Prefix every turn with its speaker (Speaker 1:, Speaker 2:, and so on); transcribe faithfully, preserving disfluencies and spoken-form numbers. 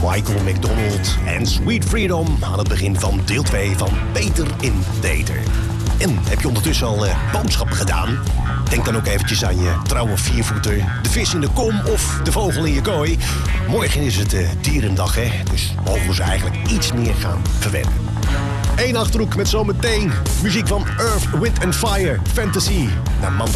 Speaker 1: Michael McDonald en Sweet Freedom aan het begin van deel twee van Peter in Dater. En heb je ondertussen al uh, boodschappen gedaan? Denk dan ook eventjes aan je trouwe viervoeter, de vis in de kom of de vogel in je kooi. Morgen is het uh, dierendag, hè? Dus mogen we ze eigenlijk iets meer gaan verwennen. Eén Achterhoek met zometeen muziek van Earth, Wind and Fire, Fantasy. Naar